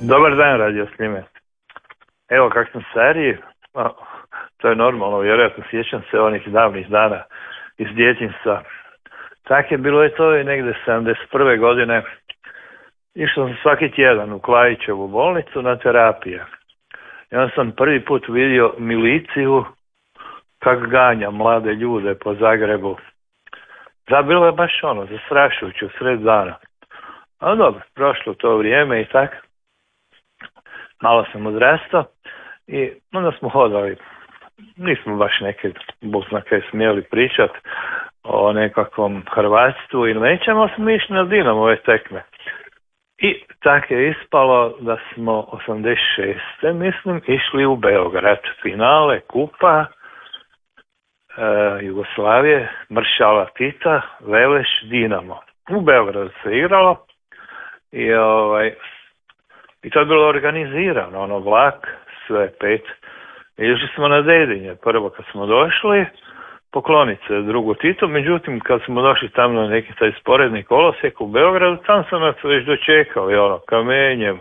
Dobar dan, Radio Sljeme. Evo, kak sam stariji, to je normalno, vjerojatno sjećam se onih davnih dana iz djetinjstva. Tak je bilo je to i negdje 71. godine. Išao sam svaki tjedan u Klajićevu bolnicu na terapije. I onda sam prvi put vidio miliciju kak ganja mlade ljude po Zagrebu. Da, bilo je baš zastrašujuće u sred dana. A dobro, prošlo to vrijeme i tak. Malo sam odrastao i onda smo hodali. Nismo baš neke, bog zna kaj smjeli pričat o nekakvom hrvatstvu ili nećemo, smo išli na Dinamove tekme. I tako je ispalo da smo 86. mislim išli u Beograd. Finale kupa Jugoslavije, Maršala Tita, Veleš, Dinamo. U Beogradu se igralo i to je bilo organizirano, vlak, sve 5. I išli smo na Dedinje, prvo kad smo došli, pokloniti se drugu Titu, međutim kad smo došli tamo na neki taj sporedni kolosijek u Beogradu, tam sam nas već dočekali, kamenjem.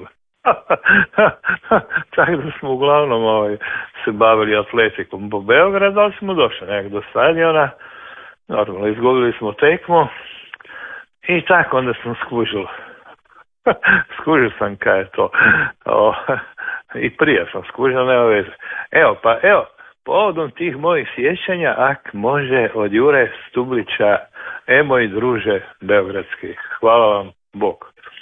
Tako da smo uglavnom se bavili atletikom po Beogradu, ali smo došli nekak do stadiona, normalno izgubili smo tekmu i tako onda sam skužil. Skužio sam kaj je to. I prije sam skužio, nema veze. Evo, povodom tih mojih sjećanja, može od Jure Stublića, moj druže beogradski. Hvala vam, Bog.